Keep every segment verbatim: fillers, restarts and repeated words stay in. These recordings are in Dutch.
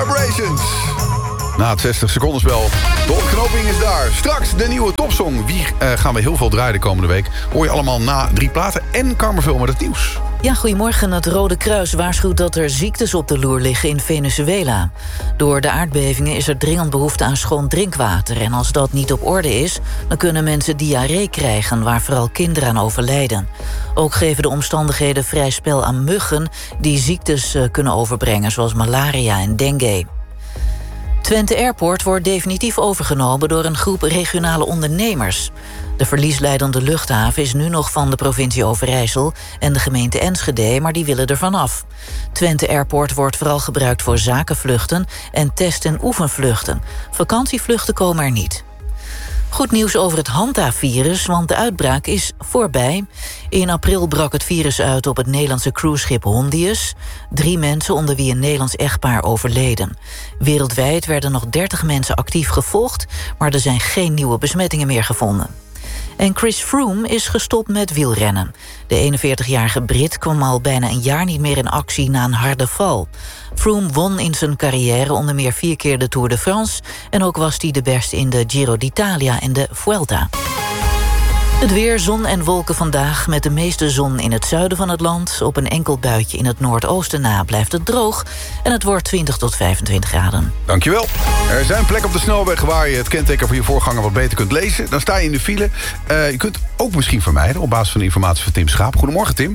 Vibrations. Na het zestig seconden spel. De ontknoping is daar. Straks de nieuwe topsong. Wie uh, gaan we heel veel draaien de komende week. Hoor je allemaal na drie platen en Carmerville met het nieuws. Ja, goedemorgen. Het Rode Kruis waarschuwt dat er ziektes op de loer liggen in Venezuela. Door de aardbevingen is er dringend behoefte aan schoon drinkwater. En als dat niet op orde is, dan kunnen mensen diarree krijgen, waar vooral kinderen aan overlijden. Ook geven de omstandigheden vrij spel aan muggen die ziektes uh, kunnen overbrengen, zoals malaria en dengue. Twente Airport wordt definitief overgenomen door een groep regionale ondernemers. De verliesleidende luchthaven is nu nog van de provincie Overijssel en de gemeente Enschede, maar die willen er vanaf. Twente Airport wordt vooral gebruikt voor zakenvluchten en test- en oefenvluchten. Vakantievluchten komen er niet. Goed nieuws over het Hanta-virus, want de uitbraak is voorbij. In april brak het virus uit op het Nederlandse cruiseschip Hondius. Drie mensen, onder wie een Nederlands echtpaar, overleden. Wereldwijd werden nog dertig mensen actief gevolgd, maar er zijn geen nieuwe besmettingen meer gevonden. En Chris Froome is gestopt met wielrennen. De eenenveertigjarige Brit kwam al bijna een jaar niet meer in actie na een harde val. Froome won in zijn carrière onder meer vier keer de Tour de France... en ook was hij de beste in de Giro d'Italia en de Vuelta. Het weer, zon en wolken vandaag, met de meeste zon in het zuiden van het land. Op een enkel buitje in het noordoosten na blijft het droog. En het wordt twintig tot vijfentwintig graden. Dankjewel. Er zijn plekken op de snelweg waar je het kenteken van je voorganger wat beter kunt lezen. Dan sta je in de file. Uh, je kunt ook misschien vermijden op basis van de informatie van Tim Schaap. Goedemorgen, Tim.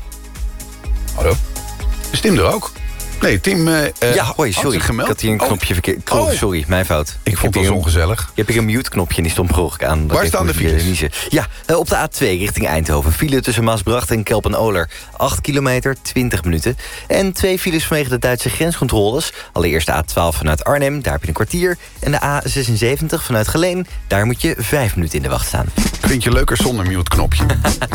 Hallo. Is Tim er ook? Nee, Tim... Uh, ja, hoi, sorry. Ik had hier een knopje oh. verkeerd. Oh. Sorry, mijn fout. Ik, ik vond het zo ongezellig. Je hebt hier een mute-knopje en die stond per ongeluk aan. Waar staan de files? Ja, op de A twee richting Eindhoven. File tussen Maasbracht en Kelpen-Oler. acht kilometer, twintig minuten. En twee files vanwege de Duitse grenscontroles. Allereerst de A twaalf vanuit Arnhem, daar heb je een kwartier. En de A zesenzeventig vanuit Geleen, daar moet je vijf minuten in de wacht staan. Vind je leuker zonder mute-knopje?